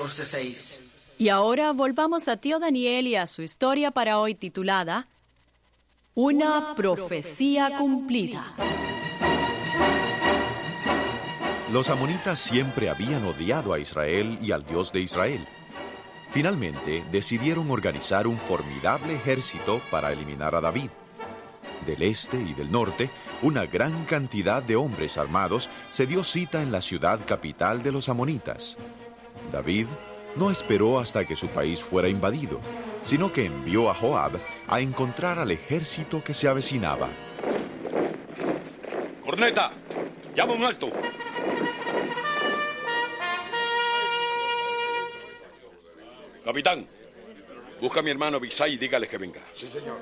14:6. Y ahora volvamos a Tío Daniel y a su historia para hoy titulada Una profecía cumplida. Los amonitas siempre habían odiado a Israel y al Dios de Israel. Finalmente, decidieron organizar un formidable ejército para eliminar a David. Del este y del norte, una gran cantidad de hombres armados se dio cita en la ciudad capital de los amonitas. David no esperó hasta que su país fuera invadido, sino que envió a Joab a encontrar al ejército que se avecinaba. ¡Corneta! ¡Llama un alto! Capitán, busca a mi hermano Abisai y dígale que venga. Sí, señor.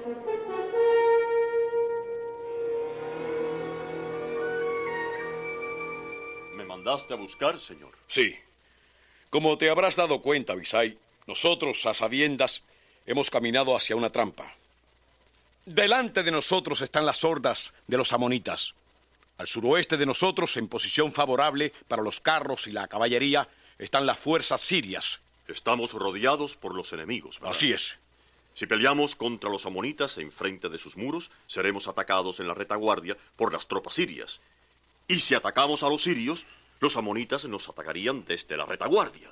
¿Me mandaste a buscar, señor? Sí. Como te habrás dado cuenta, Abisai, nosotros, a sabiendas, hemos caminado hacia una trampa. Delante de nosotros están las hordas de los amonitas. Al suroeste de nosotros, en posición favorable para los carros y la caballería, están las fuerzas sirias. Estamos rodeados por los enemigos, ¿verdad? Así es. Si peleamos contra los amonitas enfrente de sus muros, seremos atacados en la retaguardia por las tropas sirias. Y si atacamos a los sirios, los amonitas nos atacarían desde la retaguardia.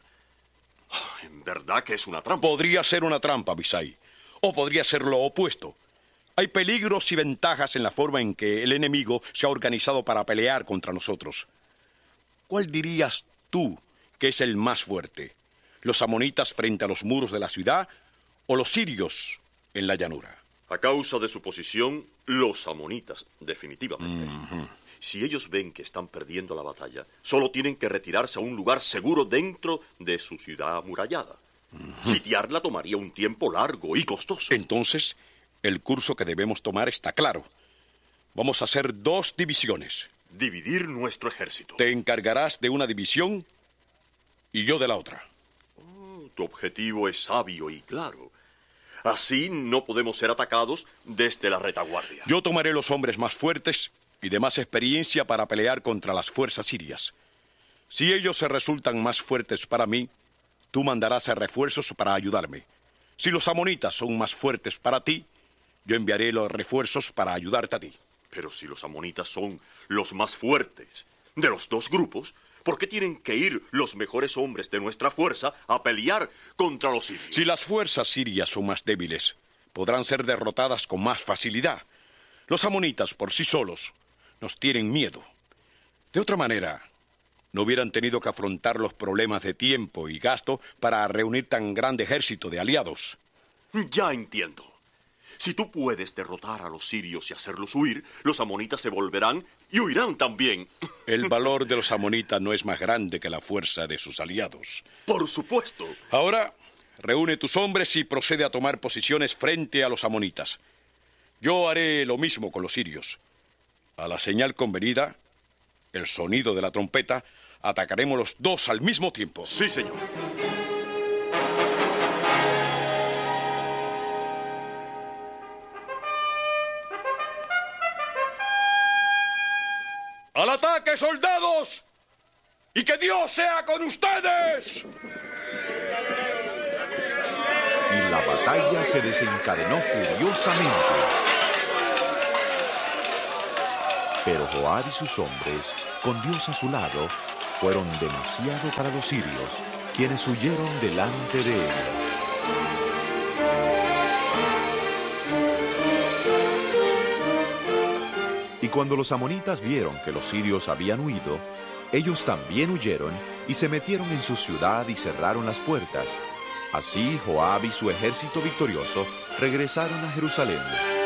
En verdad que es una trampa. Podría ser una trampa, Abisai. O podría ser lo opuesto. Hay peligros y ventajas en la forma en que el enemigo se ha organizado para pelear contra nosotros. ¿Cuál dirías tú que es el más fuerte? ¿Los amonitas frente a los muros de la ciudad o los sirios en la llanura? A causa de su posición, los amonitas, definitivamente. Si ellos ven que están perdiendo la batalla, solo tienen que retirarse a un lugar seguro dentro de su ciudad amurallada. Sitiarla tomaría un tiempo largo y costoso. Entonces, el curso que debemos tomar está claro. Vamos a hacer 2 divisiones. Dividir nuestro ejército. Te encargarás de una división y yo de la otra. Tu objetivo es sabio y claro. Así no podemos ser atacados desde la retaguardia. Yo tomaré los hombres más fuertes y de más experiencia para pelear contra las fuerzas sirias. Si ellos se resultan más fuertes para mí, tú mandarás a refuerzos para ayudarme. Si los amonitas son más fuertes para ti, yo enviaré los refuerzos para ayudarte a ti. Pero si los amonitas son los más fuertes de los 2 grupos, ¿por qué tienen que ir los mejores hombres de nuestra fuerza a pelear contra los sirios? Si las fuerzas sirias son más débiles, podrán ser derrotadas con más facilidad. Los amonitas por sí solos nos tienen miedo. De otra manera, no hubieran tenido que afrontar los problemas de tiempo y gasto para reunir tan grande ejército de aliados. Ya entiendo. Si tú puedes derrotar a los sirios y hacerlos huir, los amonitas se volverán y huirán también. El valor de los amonitas no es más grande que la fuerza de sus aliados. Por supuesto. Ahora, reúne tus hombres y procede a tomar posiciones frente a los amonitas. Yo haré lo mismo con los sirios. A la señal convenida, el sonido de la trompeta, atacaremos los 2 al mismo tiempo. Sí, señor. ¡Al ataque, soldados! ¡Y que Dios sea con ustedes! Y la batalla se desencadenó furiosamente. Pero Joab y sus hombres, con Dios a su lado, fueron demasiado para los sirios, quienes huyeron delante de él. Y cuando los amonitas vieron que los sirios habían huido, ellos también huyeron y se metieron en su ciudad y cerraron las puertas. Así Joab y su ejército victorioso regresaron a Jerusalén.